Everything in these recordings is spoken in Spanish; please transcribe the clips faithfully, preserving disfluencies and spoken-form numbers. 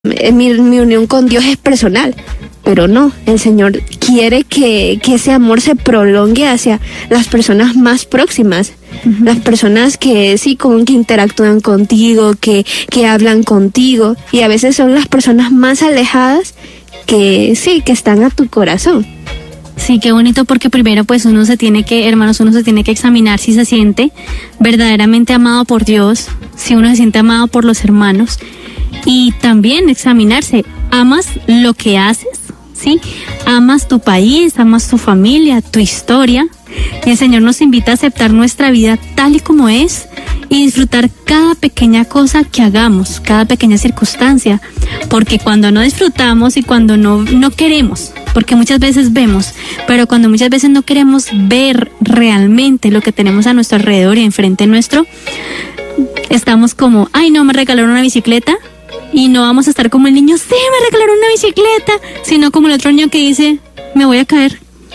mi, mi unión con Dios es personal, pero no, el Señor quiere que, que ese amor se prolongue hacia las personas más próximas, uh-huh. las personas que sí, con que interactúan contigo, que, que hablan contigo, y a veces son las personas más alejadas que sí, que están a tu corazón. Sí, qué bonito, porque primero pues uno se tiene que, hermanos, uno se tiene que examinar si se siente verdaderamente amado por Dios, si uno se siente amado por los hermanos, y también examinarse, ¿amas lo que haces? ¿Sí? ¿Amas tu país? ¿Amas tu familia? ¿Tu historia? Y el Señor nos invita a aceptar nuestra vida tal y como es y disfrutar cada pequeña cosa que hagamos, cada pequeña circunstancia, porque cuando no disfrutamos y cuando no, no queremos, porque muchas veces vemos, pero cuando muchas veces no queremos ver realmente lo que tenemos a nuestro alrededor y enfrente nuestro, estamos como, ay no, me regalaron una bicicleta, y no vamos a estar como el niño, sí, me regalaron una bicicleta, sino como el otro niño que dice, me voy a caer.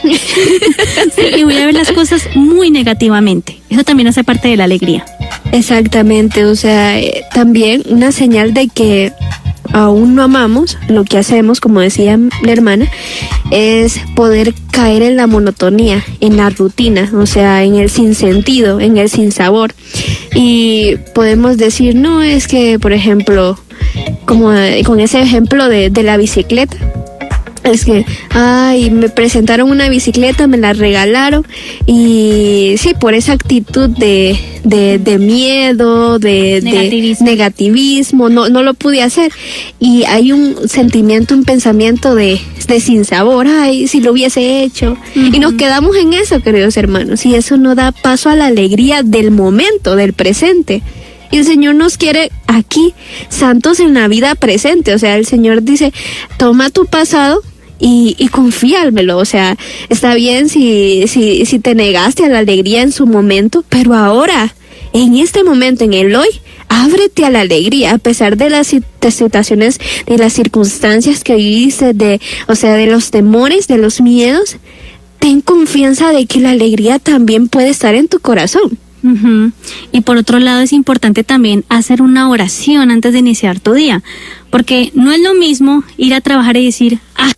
Sí, y voy a ver las cosas muy negativamente. Eso también hace parte de la alegría. Exactamente, o sea, eh, también una señal de que aún no amamos lo que hacemos, como decía la hermana, es poder caer en la monotonía, en la rutina, o sea, en el sinsentido, en el sinsabor. Y podemos decir, no, es que, por ejemplo, como con ese ejemplo de, de la bicicleta, es que, ay, me presentaron una bicicleta, me la regalaron, y sí, por esa actitud de, de, de miedo, de negativismo, de negativismo no, no lo pude hacer. Y hay un sentimiento, un pensamiento de, de sinsabor, ay, si lo hubiese hecho. Uh-huh. Y nos quedamos en eso, queridos hermanos, y eso no da paso a la alegría del momento, del presente. Y el Señor nos quiere aquí, santos en la vida presente. O sea, el Señor dice, toma tu pasado y, y confíalmelo. O sea, está bien si, si, si te negaste a la alegría en su momento, pero ahora, en este momento, en el hoy, ábrete a la alegría, a pesar de las situaciones, de las circunstancias que viviste, de, o sea, de los temores, de los miedos. Ten confianza de que la alegría también puede estar en tu corazón. Uh-huh. Y por otro lado es importante también hacer una oración antes de iniciar tu día, porque no es lo mismo ir a trabajar y decir, ah,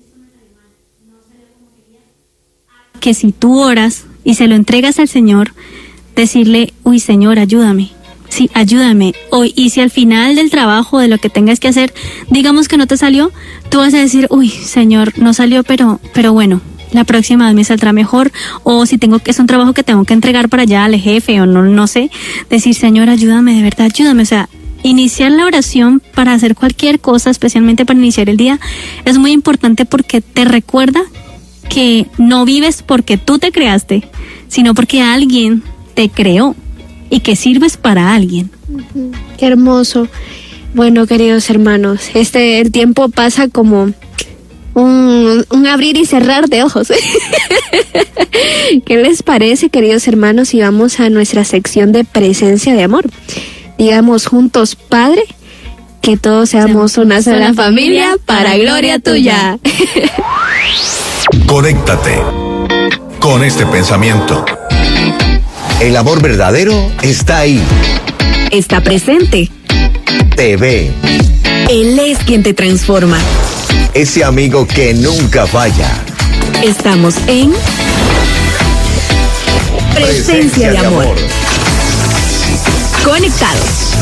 que si tú oras y se lo entregas al Señor, decirle, uy, Señor, ayúdame, sí, ayúdame hoy. Y si al final del trabajo, de lo que tengas que hacer, digamos que no te salió, tú vas a decir, uy, Señor, no salió, pero, pero bueno, la próxima vez me saldrá mejor, o si tengo que es un trabajo que tengo que entregar para allá al jefe, o no, no sé, decir, Señor, ayúdame, de verdad, ayúdame. O sea, iniciar la oración para hacer cualquier cosa, especialmente para iniciar el día, es muy importante porque te recuerda que no vives porque tú te creaste, sino porque alguien te creó y que sirves para alguien. Uh-huh. Qué hermoso. Bueno, queridos hermanos, este el tiempo pasa como Un, un abrir y cerrar de ojos. ¿Qué les parece, queridos hermanos, si vamos a nuestra sección de presencia de amor? Digamos juntos, Padre, que todos seamos una sola familia, para gloria tuya. Conéctate con este pensamiento. El amor verdadero está ahí. Está presente. Te ve. Él es quien te transforma. Ese amigo que nunca falla. Estamos en Presencia, Presencia de, de amor. amor. Conectados.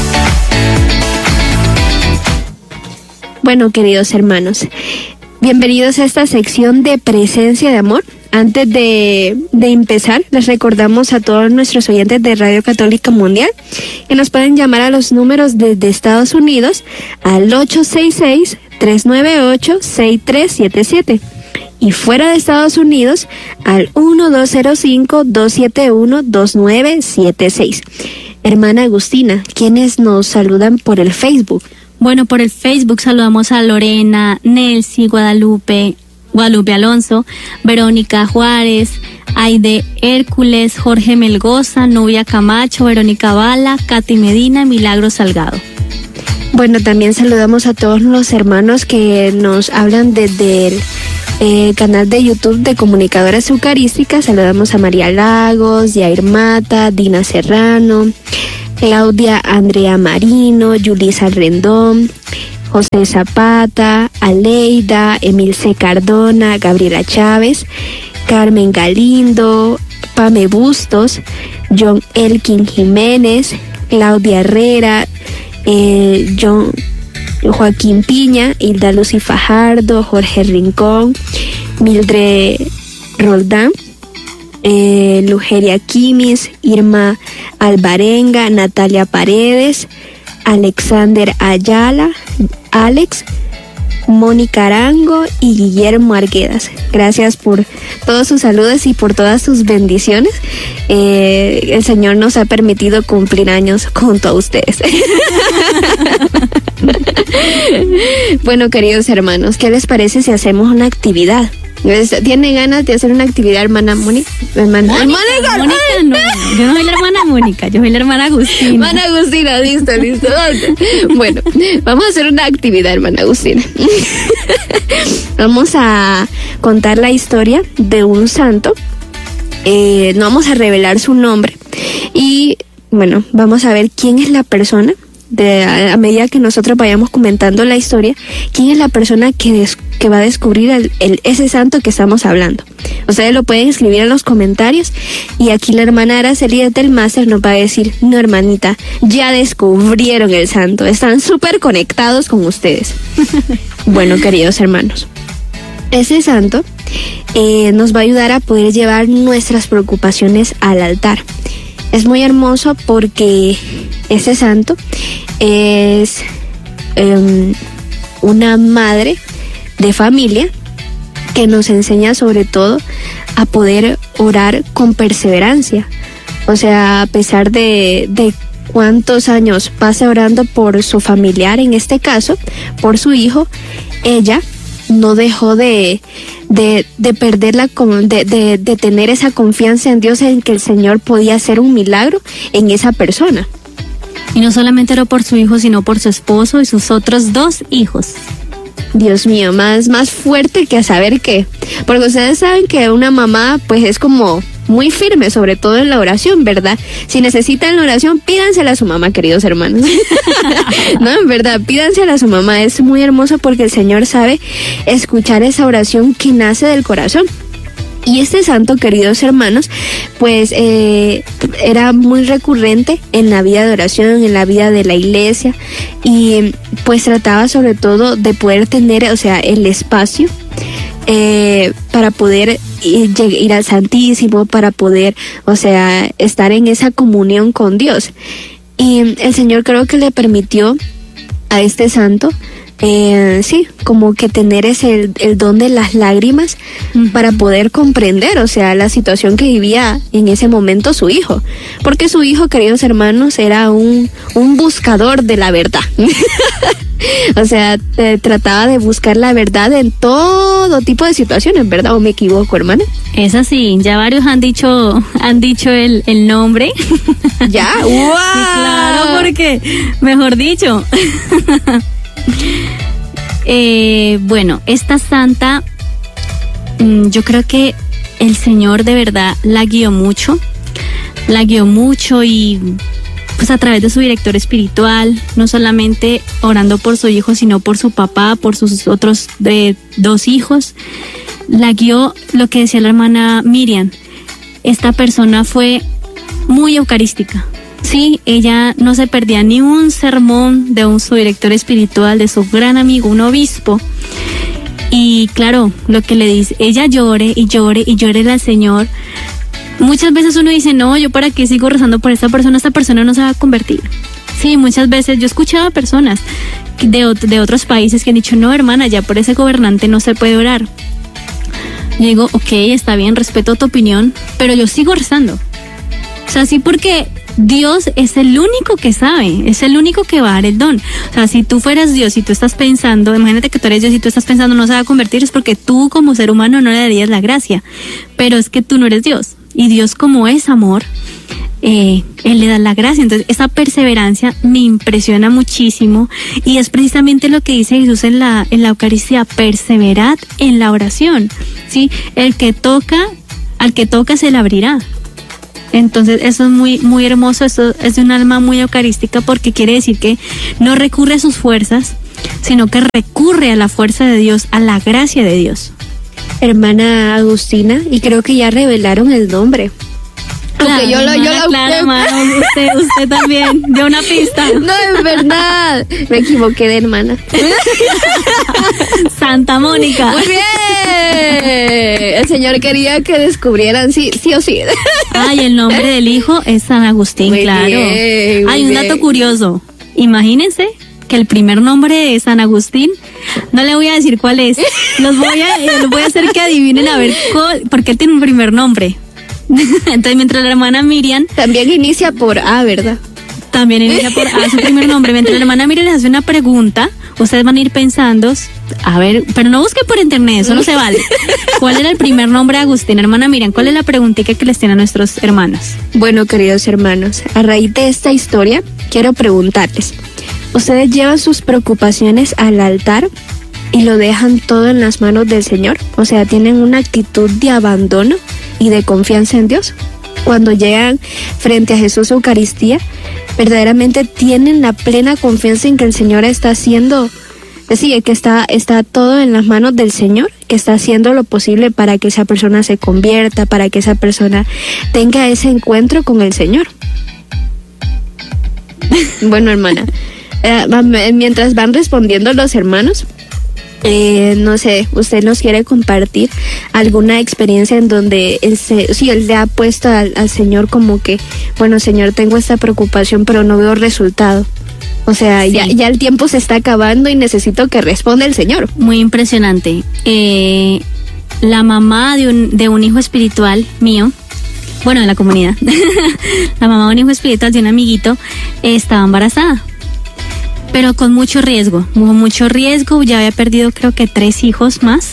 Bueno, queridos hermanos, bienvenidos a esta sección de Presencia de Amor. Antes de, de empezar, les recordamos a todos nuestros oyentes de Radio Católica Mundial que nos pueden llamar a los números desde Estados Unidos al ocho seis seis, tres nueve ocho, seis tres siete siete y fuera de Estados Unidos al uno dos cero cinco, dos siete uno, dos nueve siete seis. Hermana Agustina, ¿quiénes nos saludan por el Facebook? Bueno, por el Facebook saludamos a Lorena, Nelcy, Guadalupe, Guadalupe Alonso, Verónica Juárez, Aide Hércules, Jorge Melgoza, Nubia Camacho, Verónica Bala, Katy Medina, Milagro Salgado. Bueno, también saludamos a todos los hermanos que nos hablan desde el eh, canal de YouTube de Comunicadoras Eucarísticas. Saludamos a María Lagos, Yair Mata, Dina Serrano, Claudia Andrea Marino, Yulisa Rendón, José Zapata, Aleida, Emilce Cardona, Gabriela Chávez, Carmen Galindo, Pame Bustos, John Elkin Jiménez, Claudia Herrera, eh, John Joaquín Piña, Hilda Lucy Fajardo, Jorge Rincón, Mildred Roldán, eh, Lugeria Quimis, Irma Alvarenga, Natalia Paredes, Alexander Ayala, Alex, Mónica Arango y Guillermo Arguedas. Gracias por todos sus saludos y por todas sus bendiciones. Eh, el Señor nos ha permitido cumplir años junto a ustedes. Bueno, queridos hermanos, ¿qué les parece si hacemos una actividad? ¿Tiene ganas de hacer una actividad, hermana Mónica? Hermana Mónica, Mónica, Mónica, no, yo no soy la hermana Mónica, yo soy la hermana Agustina. Hermana Agustina, listo, listo. Bueno, vamos a hacer una actividad, hermana Agustina. Vamos a contar la historia de un santo. Eh, no vamos a revelar su nombre. Y bueno, vamos a ver quién es la persona. De, a, a medida que nosotros vayamos comentando la historia, quién es la persona que, des, que va a descubrir el, el, ese santo que estamos hablando. Ustedes lo pueden escribir en los comentarios y aquí la hermana Araceli del máster nos va a decir: no, hermanita, ya descubrieron el santo, están súper conectados con ustedes. Bueno, queridos hermanos, ese santo eh, nos va a ayudar a poder llevar nuestras preocupaciones al altar. Es muy hermoso porque ese santo es um, una madre de familia que nos enseña sobre todo a poder orar con perseverancia. O sea, a pesar de, de cuántos años pase orando por su familiar, en este caso, por su hijo, ella no dejó de, de, de perder la, de, de, de tener esa confianza en Dios, en que el Señor podía hacer un milagro en esa persona. Y no solamente oró por su hijo, sino por su esposo y sus otros dos hijos. Dios mío, más, más fuerte que a saber qué. Porque ustedes saben que una mamá pues es como muy firme, sobre todo en la oración, ¿verdad? Si necesitan la oración, pídansela a su mamá, queridos hermanos. No, en verdad, pídansela a su mamá. Es muy hermoso porque el Señor sabe escuchar esa oración que nace del corazón. Y este santo, queridos hermanos, pues eh, era muy recurrente en la vida de oración, en la vida de la iglesia, y pues trataba sobre todo de poder tener, o sea, el espacio eh, para poder ir, ir al Santísimo, para poder, o sea, estar en esa comunión con Dios. Y el Señor creo que le permitió a este santo Eh, sí, como que tener ese el, el don de las lágrimas uh-huh. para poder comprender, o sea, la situación que vivía en ese momento su hijo, porque su hijo, queridos hermanos, era un, un buscador de la verdad. O sea, eh, trataba de buscar la verdad en todo tipo de situaciones, ¿verdad? ¿O me equivoco, hermana? Es así, ya varios han dicho han dicho el, el nombre. ¿Ya? ¡Wow! Sí, claro, porque, mejor dicho... Eh, bueno, esta santa, yo creo que el Señor de verdad la guió mucho, la guió mucho y pues a través de su director espiritual, no solamente orando por su hijo, sino por su papá, por sus otros de, dos hijos, la guió. Lo que decía la hermana Miriam, esta persona fue muy eucarística. Sí, ella no se perdía ni un sermón de un su director espiritual, de su gran amigo, un obispo. Y claro, lo que le dice, ella llore y llore y llore al Señor. Muchas veces uno dice, no, yo para qué sigo rezando por esta persona, esta persona no se va a convertir. Sí, muchas veces yo he escuchado a personas de, de otros países que han dicho, no, hermana, ya por ese gobernante no se puede orar. Yo digo, ok, está bien, respeto tu opinión, pero yo sigo rezando. O sea, sí, porque Dios es el único que sabe, es el único que va a dar el don. O sea, si tú fueras Dios y tú estás pensando, imagínate que tú eres Dios y tú estás pensando no se va a convertir, es porque tú como ser humano no le darías la gracia. Pero es que tú no eres Dios. Y Dios, como es amor, eh, Él le da la gracia. Entonces, esa perseverancia me impresiona muchísimo. Y es precisamente lo que dice Jesús en la, en la Eucaristía: perseverad en la oración. ¿Sí? El que toca, al que toca se le abrirá. Entonces eso es muy muy hermoso, eso es de un alma muy eucarística, porque quiere decir que no recurre a sus fuerzas, sino que recurre a la fuerza de Dios, a la gracia de Dios. Hermana Agustina, y creo que ya revelaron el nombre. Claro, yo lo, yo lo, claro, hermano, usted, usted también dio una pista. No, es verdad. Me equivoqué de hermana. Santa Mónica. Muy bien. El Señor quería que descubrieran sí, sí o sí. Ay, el nombre del hijo es San Agustín, muy claro. Bien, muy Hay un bien. Dato curioso. Imagínense que el primer nombre de San Agustín, no le voy a decir cuál es. Los voy a, los voy a hacer que adivinen a ver cuál, porque él tiene un primer nombre. Entonces, mientras la hermana Miriam... También inicia por A, ¿verdad? También inicia por A, su primer nombre. Mientras la hermana Miriam les hace una pregunta, ustedes van a ir pensando, a ver, pero no busquen por internet, eso no se vale. ¿Cuál era el primer nombre de Agustín? Hermana Miriam, ¿cuál es la preguntita que les tienen a nuestros hermanos? Bueno, queridos hermanos, a raíz de esta historia, quiero preguntarles, ¿ustedes llevan sus preocupaciones al altar y lo dejan todo en las manos del Señor? O sea, ¿tienen una actitud de abandono y de confianza en Dios? Cuando llegan frente a Jesús Eucaristía, verdaderamente tienen la plena confianza en que el Señor está haciendo, sí, que está, está todo en las manos del Señor, que está haciendo lo posible para que esa persona se convierta, para que esa persona tenga ese encuentro con el Señor. Bueno, hermana, eh, mientras van respondiendo los hermanos, Eh, no sé, usted nos quiere compartir alguna experiencia en donde él, se, sí, él le ha puesto al, al Señor como que, bueno, Señor, tengo esta preocupación, pero no veo resultado. O sea, sí. ya, ya el tiempo se está acabando y necesito que responda el Señor. Muy impresionante. Eh, la mamá de un, de un hijo espiritual mío, bueno, de la comunidad, la mamá de un hijo espiritual de un amiguito, eh, estaba embarazada. Pero con mucho riesgo, con mucho riesgo, ya había perdido creo que tres hijos más.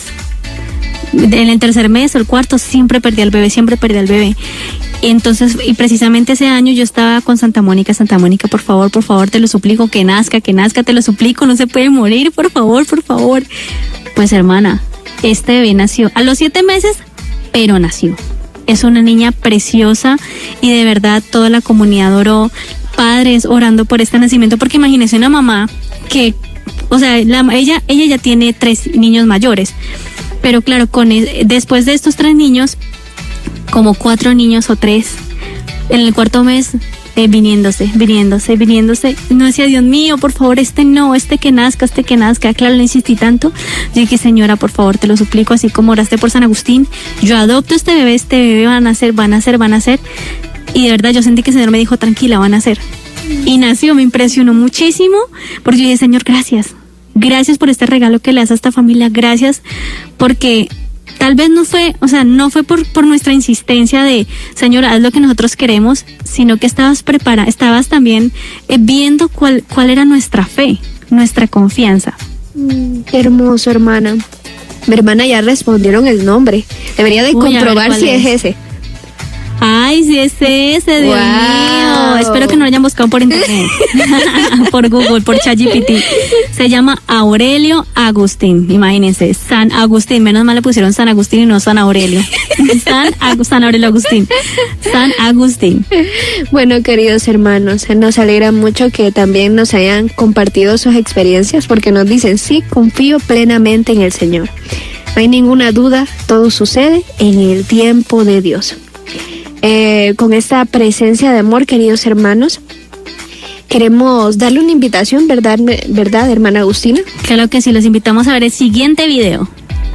En el tercer mes o el cuarto siempre perdí al bebé, siempre perdí al bebé. Y entonces, y precisamente ese año yo estaba con Santa Mónica, Santa Mónica, por favor, por favor, te lo suplico, que nazca, que nazca, te lo suplico, no se puede morir, por favor, por favor. Pues hermana, este bebé nació a los siete meses, pero nació. Es una niña preciosa y de verdad toda la comunidad oró, padres orando por este nacimiento, porque imagínense una mamá que, o sea, la, ella, ella ya tiene tres niños mayores, pero claro, con el, después de estos tres niños, como cuatro niños o tres, en el cuarto mes, eh, viniéndose, viniéndose, viniéndose, no decía, Dios mío, por favor, este no, este que nazca, este que nazca, claro, le insistí tanto, yo dije, señora, por favor, te lo suplico, así como oraste por San Agustín, yo adopto este bebé, este bebé va a nacer, va a nacer, va a nacer, y de verdad yo sentí que el Señor me dijo, tranquila, van a nacer. Y nació, me impresionó muchísimo, porque yo dije, Señor, gracias. Gracias por este regalo que le das a esta familia, gracias, porque tal vez no fue, o sea, no fue por, por nuestra insistencia de, Señor, haz lo que nosotros queremos, sino que estabas preparada, estabas también eh, viendo cuál, cuál era nuestra fe, nuestra confianza. Mm, qué hermoso, hermana. Mi hermana ya respondieron el nombre. Debería de Uy, comprobar si es, es ese. Ay, sí es ese, Dios wow. mío. Espero que no lo hayan buscado por internet, por Google, por ChatGPT. Se llama Aurelio Agustín, imagínense, San Agustín. Menos mal le pusieron San Agustín y no San Aurelio. San, San Aurelio Agustín. San Agustín. Bueno, queridos hermanos, nos alegra mucho que también nos hayan compartido sus experiencias, porque nos dicen, sí, confío plenamente en el Señor. No hay ninguna duda, todo sucede en el tiempo de Dios. Eh, con esta presencia de amor, queridos hermanos, queremos darle una invitación, ¿verdad, verdad, hermana Agustina? Claro que sí, los invitamos a ver el siguiente video.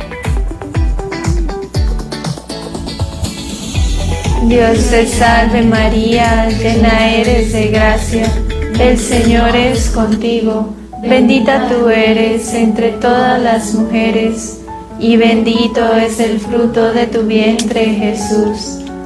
Dios te salve María, llena eres de gracia, el Señor es contigo, bendita tú eres entre todas las mujeres, y bendito es el fruto de tu vientre, Jesús.